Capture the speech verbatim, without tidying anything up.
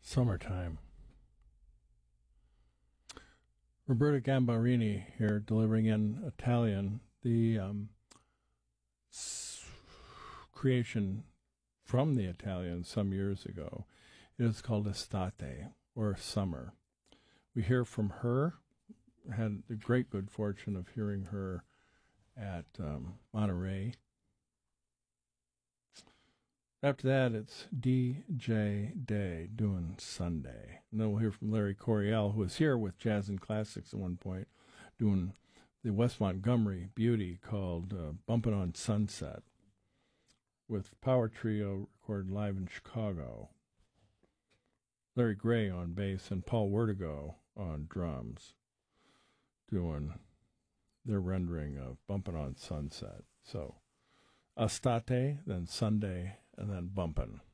Summertime. Roberta Gambarini here, delivering in Italian the um, s- creation from the Italians some years ago. It is called Estate, or Summer. We hear from her. Had the great good fortune of hearing her at um, Monterey. After that, it's D J Day doing Sunday. And then we'll hear from Larry Coryell, who was here with Jazz and Classics at one point, doing the West Montgomery beauty called uh, Bumpin' on Sunset, with Power Trio recorded live in Chicago. Larry Gray on bass and Paul Wertigo on drums, doing their rendering of Bumpin' on Sunset. So, Estate, then Sunday, and then Bumpin'.